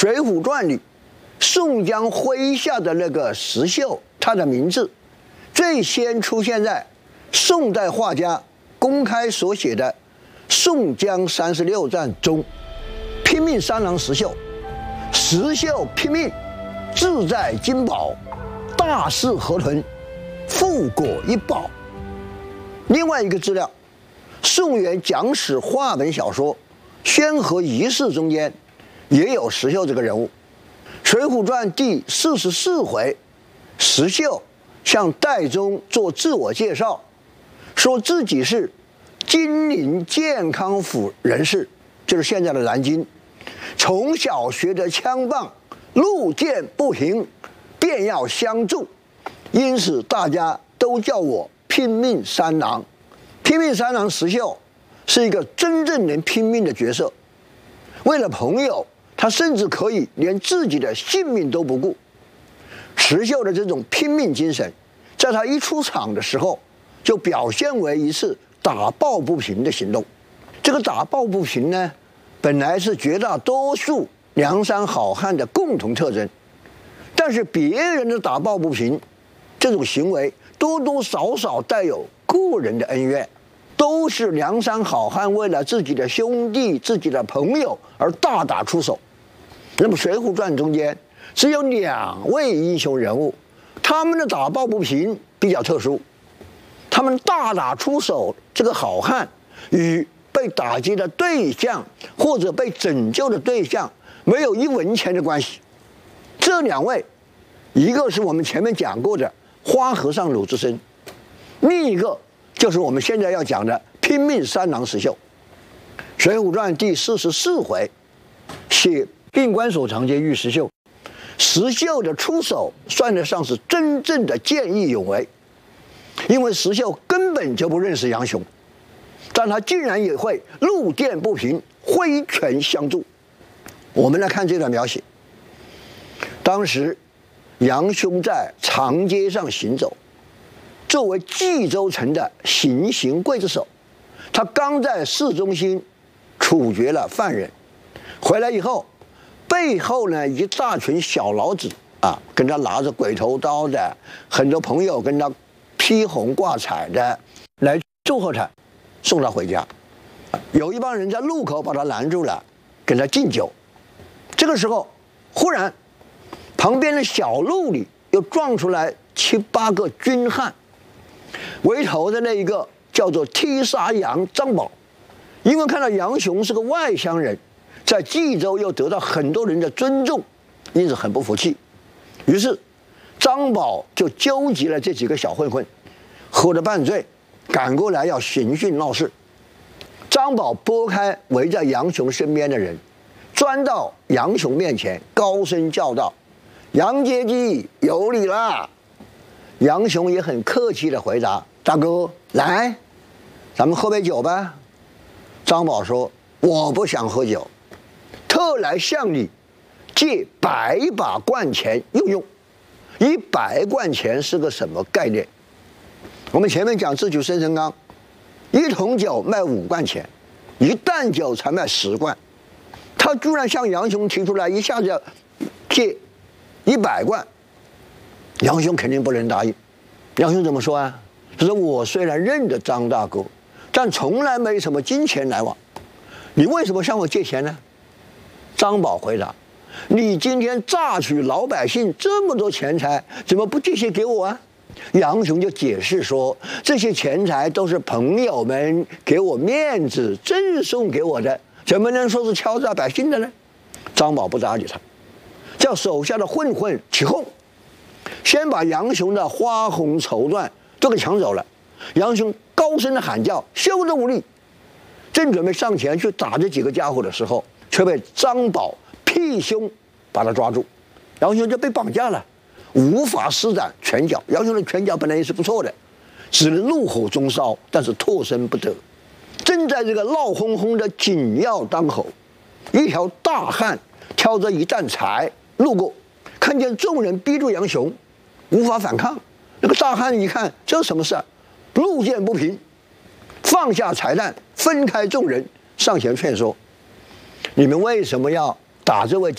水浒传》里宋江麾下的那个石秀，他的名字最先出现在宋代画家公开所写的《宋江36传》中。拼命三郎石秀，石秀拼命，志在金宝，大事河豚，富果一宝。另外一个资料，宋元讲史话本小说《宣和遗事》中间也有石秀这个人物。《水浒传》第44回，石秀向戴宗做自我介绍，说自己是金陵健康府人士，就是现在的南京。从小学得枪棒，路见不平便要相助，因此大家都叫我拼命三郎。拼命三郎石秀是一个真正能拼命的角色，为了朋友，他甚至可以连自己的性命都不顾。石秀的这种拼命精神，在他一出场的时候，就表现为一次打抱不平的行动。这个打抱不平呢，本来是绝大多数梁山好汉的共同特征，但是别人的打抱不平这种行为多多少少带有个人的恩怨，都是梁山好汉为了自己的兄弟、自己的朋友而大打出手。那么《水浒传》中间只有2位英雄人物，他们的打抱不平比较特殊，他们大打出手，这个好汉与被打击的对象或者被拯救的对象没有1文钱的关系。这2位，一个是我们前面讲过的花和尚鲁智深，另一个就是我们现在要讲的拼命三郎石秀。《水浒传》第44回写病关索长街遇石秀，石秀的出手算得上是真正的见义勇为，因为石秀根本就不认识杨雄，但他竟然也会路见不平挥拳相助。我们来看这段描写。当时杨雄在长街上行走，作为冀州城的行刑刽子手，他刚在市中心处决了犯人，回来以后，背后呢一大群小老子跟他拿着鬼头刀的，很多朋友跟他披红挂彩的来祝贺他，送他回家。有一帮人在路口把他拦住了，给他敬酒。这个时候，忽然旁边的小路里又撞出来7、8个军汉，为头的那一个叫做踢沙杨张宝，因为看到杨雄是个外乡人，在冀州又得到很多人的尊重，因此很不服气。于是张宝就纠集了这几个小混混，喝得半醉，赶过来要刑讯闹事。张宝拨开围在杨雄身边的人，钻到杨雄面前，高声叫道：“杨阶级有礼啦！”杨雄也很客气地回答：“大哥，来，咱们喝杯酒吧。”张宝说：“我不想喝酒，特来向你借100把贯钱用用。100贯钱是个什么概念？我们前面讲智取生辰纲，1桶酒卖5贯钱，1担酒才卖10贯。他居然向杨雄提出来，一下子要借100贯，杨雄肯定不能答应。杨雄怎么说啊？他说：“我虽然认得张大哥，但从来没什么金钱来往，你为什么向我借钱呢？”张宝回答：“你今天榨取老百姓这么多钱财，怎么不借些给我啊？”杨雄就解释说：“这些钱财都是朋友们给我面子赠送给我的，怎么能说是敲诈百姓的呢？”张宝不搭理他，叫手下的混混起哄，先把杨雄的花红绸缎都给抢走了。杨雄高声的喊叫，休得无礼，正准备上前去打这几个家伙的时候，却被张宝劈胸把他抓住，杨雄就被绑架了，无法施展拳脚。杨雄的拳脚本来也是不错的，只能怒火中烧，但是脱身不得。正在这个闹哄哄的紧要当口，一条大汉挑着一担柴路过，看见众人逼住杨雄，无法反抗。那个大汉一看，这是什么事啊？路见不平，放下柴担，分开众人，上前劝说：“你们为什么要打这位